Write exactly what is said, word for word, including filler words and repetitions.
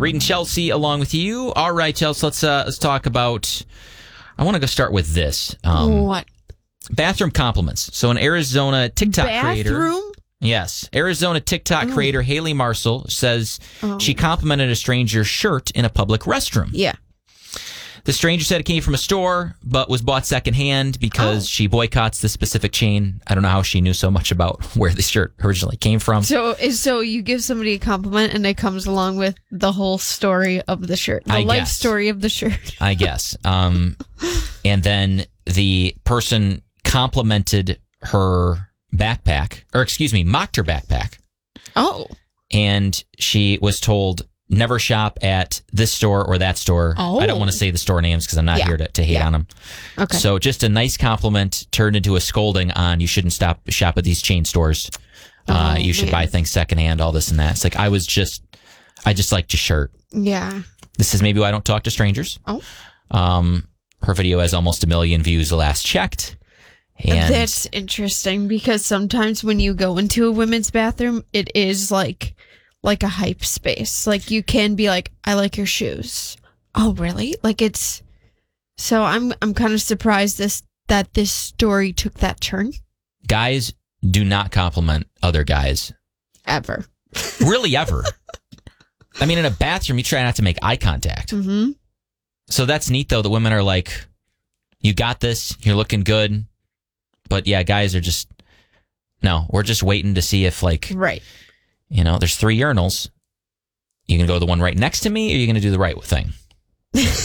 Reed and Chelsea along with you. All right, Chelsea, let's uh, let's talk about. I want to go start with this. Um, what? Bathroom compliments. So, an Arizona TikTok creator. Bathroom? Yes. Arizona TikTok Oh. creator Haley Marcel says Oh. she complimented a stranger's shirt in a public restroom. Yeah. The stranger said it came from a store, but was bought secondhand because Oh. she boycotts the specific chain. I don't know how she knew so much about where the shirt originally came from. So, so you give somebody a compliment, and it comes along with the whole story of the shirt, the I life guess. story of the shirt. I guess. Um, and then the person complimented her backpack, or excuse me, mocked her backpack. Oh. And she was told, never shop at this store or that store. Oh. I don't want to say the store names because I'm not Yeah. here to, to hate Yeah. on them. Okay. So just a nice compliment turned into a scolding on you shouldn't stop shop at these chain stores. Uh, Oh, you should man. buy things secondhand, all this and that. It's like, I was just, I just liked your shirt. Yeah. This is maybe why I don't talk to strangers. Oh. Um, her video has almost a million views the last checked. And That's interesting because sometimes when you go into a women's bathroom, it is like like a hype space. Like you can be like, I like your shoes. Oh, really? Like it's so I'm I'm kind of surprised this that this story took that turn guys do not compliment other guys. ever. Really, ever. I mean, in a bathroom, you try not to make eye contact. Mm-hmm. So that's neat, though. The women are like, you got this. You're looking good. But yeah, guys are just, no, we're just waiting to see if, like, Right. you know, there's three urinals. You going to go to the one right next to me, or are you going to do the right thing?